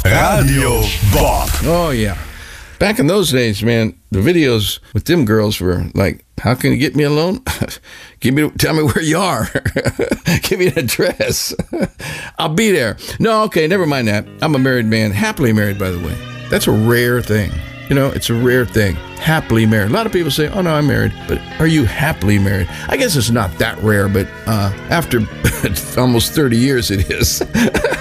Radio Bob. Oh, yeah. Back in those days, man, the videos with them girls were like, how can you get me a loan? Tell me where you are. Give me an address. I'll be there. No, okay, never mind that. I'm a married man, happily married, by the way. That's a rare thing. You know, it's a rare thing. Happily married. A lot of people say, oh, no, I'm married. But are you happily married? I guess it's not that rare, but after almost 30 years, it is.